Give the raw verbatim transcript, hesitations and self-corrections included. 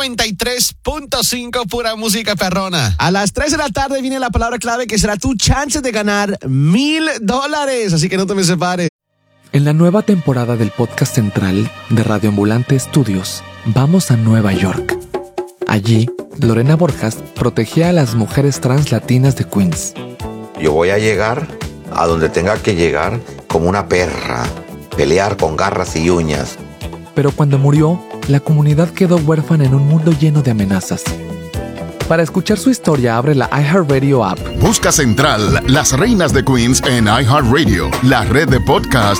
noventa y tres punto cinco, pura música perrona. A las tres de la tarde viene la palabra clave que será tu chance de ganar mil dólares. Así que no te me separes. En la nueva temporada del podcast central de Radio Ambulante Estudios, vamos a Nueva York. Allí, Lorena Borjas protegía a las mujeres trans latinas de Queens. Yo voy a llegar a donde tenga que llegar como una perra, pelear con garras y uñas. Pero cuando murió, la comunidad quedó huérfana en un mundo lleno de amenazas. Para escuchar su historia, abre la iHeartRadio app. Busca Central, las reinas de Queens en iHeartRadio, la red de podcast